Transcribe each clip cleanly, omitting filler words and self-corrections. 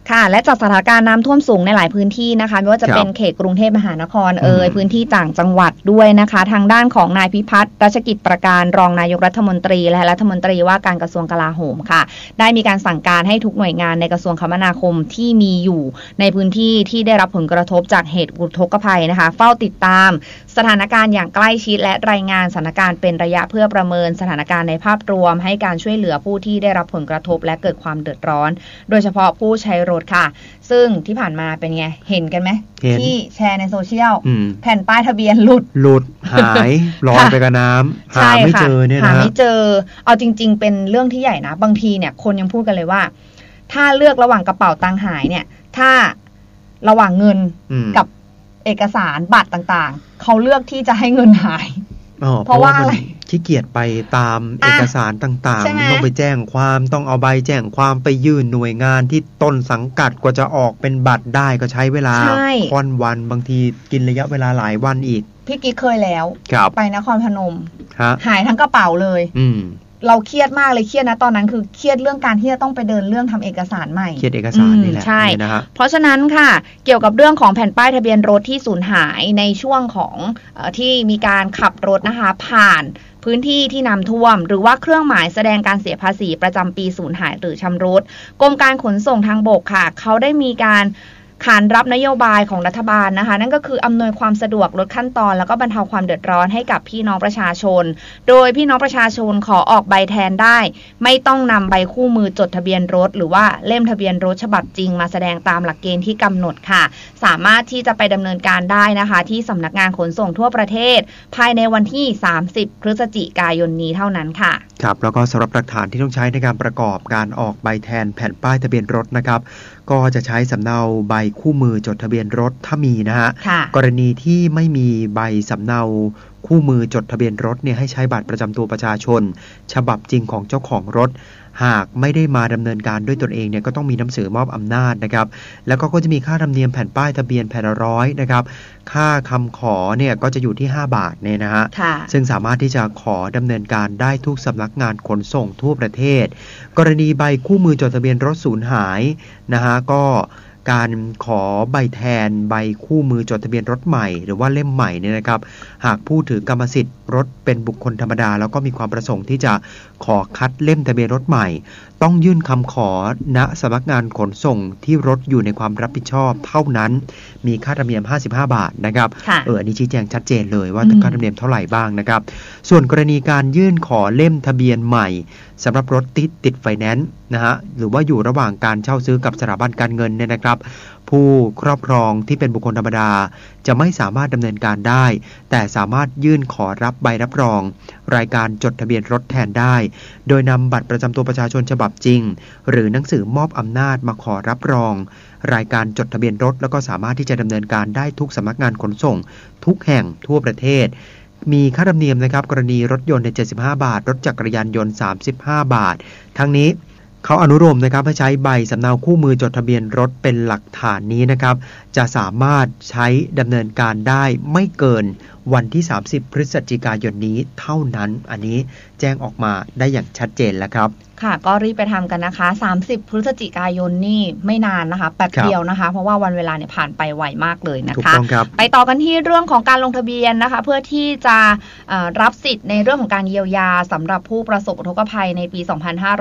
ค่ะและจากสถานการณ์น้ำท่วมสูงในหลายพื้นที่นะคะไม่ว่าจะเป็นเขตกรุงเทพมหานครพื้นที่ต่างจังหวัดด้วยนะคะทางด้านของนายพิพัฒน์รัชกิจประการรองนายกรัฐมนตรีและรัฐมนตรีว่าการกระทรวงกลาโหมค่ะได้มีการสั่งการให้ทุกหน่วยงานในกระทรวงคมนาคมที่มีอยู่ในพื้นที่ที่ได้รับผลกระทบจากเหตุอุทกภัยนะคะเฝ้าติดตามสถานการณ์อย่างใกล้ชิดและรายงานสถานการณ์เป็นระยะเพื่อประเมินสถานการณ์ในภาพรวมให้การช่วยเหลือผู้ที่ได้รับผลกระทบและเกิดความเดือดร้อนโดยเฉพาะผู้ใช้รถค่ะซึ่งที่ผ่านมาเป็นไงเห็นกันไหมที่แชร์ในโซเชียลแผ่นป้ายทะเบียนหลุดหายลอยไปกับน้ำหาไม่เจอเนี่ยนะหาไม่เจอเอาจริงๆเป็นเรื่องที่ใหญ่นะบางทีเนี่ยคนยังพูดกันเลยว่าถ้าเลือกระหว่างกระเป๋าตังค์หายเนี่ยถ้าระหว่างเงินกับเอกสารบัตรต่างๆเขาเลือกที่จะให้เงินหายเพราะว่าอะไรขี้เกียจไปตามเอกสารต่างๆต้องไปแจ้งความต้องเอาใบแจ้งความไปยื่นหน่วยงานที่ต้นสังกัดกว่าจะออกเป็นบัตรได้ก็ใช้เวลาค่อนวันบางทีกินระยะเวลาหลายวันอีกพี่กิ๊กเคยแล้วไปนครพนมหายทั้งกระเป๋าเลยเราเครียดมากเลยเครียดนะตอนนั้นคือเครียดเรื่องการที่จะต้องไปเดินเรื่องทำเอกสารใหม่เครียดเอกสารนี่แหละใช่เพราะฉะนั้นค่ะเกี่ยวกับเรื่องของแผ่นป้ายทะเบียนรถที่สูญหายในช่วงของที่มีการขับรถนะคะผ่านพื้นที่ที่น้ำท่วมหรือว่าเครื่องหมายแสดงการเสียภาษีประจำปีสูญหายหรือชำรุดกรมการขนส่งทางบกค่ะเขาได้มีการขานรับนโยบายของรัฐบาลนะคะนั่นก็คืออำนวยความสะดวกลดขั้นตอนแล้วก็บรรเทาความเดือดร้อนให้กับพี่น้องประชาชนโดยพี่น้องประชาชนขอออกใบแทนได้ไม่ต้องนำใบคู่มือจดทะเบียนรถหรือว่าเล่มทะเบียนรถฉบับจริงมาแสดงตามหลักเกณฑ์ที่กำหนดค่ะสามารถที่จะไปดำเนินการได้นะคะที่สำนักงานขนส่งทั่วประเทศภายในวันที่30พฤศจิกายนนี้เท่านั้นค่ะครับแล้วก็สำหรับหลักฐานที่ต้องใช้ในการประกอบการออกใบแทนแผ่นป้ายทะเบียนรถนะครับก็จะใช้สำเนาใบคู่มือจดทะเบียนรถถ้ามีนะฮะกรณีที่ไม่มีใบสำเนาคู่มือจดทะเบียนรถเนี่ยให้ใช้บัตรประจำตัวประชาชนฉบับจริงของเจ้าของรถหากไม่ได้มาดำเนินการด้วยตนเองเนี่ยก็ต้องมีหนังสือมอบอำนาจนะครับแล้วก็จะมีค่าธรรมเนียมแผ่นป้ายทะเบียนแผ่นละ100นะครับค่าคำขอเนี่ยก็จะอยู่ที่5 บาทเนี่ยนะฮะซึ่งสามารถที่จะขอดำเนินการได้ทุกสำนักงานขนส่งทั่วประเทศกรณีใบคู่มือจดทะเบียนรถสูญหายนะฮะก็การขอใบแทนใบคู่มือจดทะเบียนรถใหม่หรือว่าเล่มใหม่เนี่ยนะครับหากผู้ถือกรรมสิทธิ์รถเป็นบุคคลธรรมดาแล้วก็มีความประสงค์ที่จะขอคัดเล่มทะเบียนรถใหม่ต้องยื่นคำขอณสำนักงานขนส่งที่รถอยู่ในความรับผิดชอบเท่านั้นมีค่าธรรมเนียม55 บาทนะครับอันนี้ชี้แจงชัดเจนเลยว่าค่าธรรมเนียมเท่าไหร่บ้างนะครับส่วนกรณีการยื่นขอเล่มทะเบียนใหม่สำหรับรถติดไฟแนนซ์นะฮะหรือว่าอยู่ระหว่างการเช่าซื้อกับสถาบันการเงินเนี่ยนะครับผู้ครอบครองที่เป็นบุคคลธรรมดาจะไม่สามารถดำเนินการได้แต่สามารถยื่นขอรับใบรับรองรายการจดทะเบียนรถแทนได้โดยนำบัตรประจำตัวประชาชนฉบับจริงหรือหนังสือมอบอำนาจมาขอรับรองรายการจดทะเบียนรถแล้วก็สามารถที่จะดำเนินการได้ทุกสำนักงานขนส่งทุกแห่งทั่วประเทศมีค่าธรรมเนียมนะครับกรณีรถยนต์ใน75 บาทรถจักรยานยนต์35 บาททั้งนี้เขาอนุโลมนะครับให้ใช้ใบสำเนาคู่มือจดทะเบียนรถเป็นหลักฐานนี้นะครับจะสามารถใช้ดำเนินการได้ไม่เกินวันที่30พฤศจิกายนนี้เท่านั้นอันนี้แจ้งออกมาได้อย่างชัดเจนแล้วครับค่ะก็รีบไปทำกันนะคะ30พฤศจิกายนนี่ไม่นานนะคะแป๊บเดียวนะคะเพราะว่าวันเวลาเนี่ยผ่านไปไวมากเลยนะคะไปต่อกันที่เรื่องของการลงทะเบียนนะคะเพื่อที่จะรับสิทธิ์ในเรื่องของการเยียวยาสำหรับผู้ประสบอุทกภัยในปี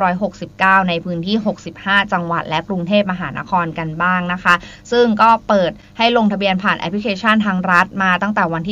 2569ในพื้นที่65จังหวัดและกรุงเทพมหานครกันบ้างนะคะซึ่งก็เปิดให้ลงทะเบียนผ่านแอปพลิเคชันทางรัฐมาตั้งแต่วันที่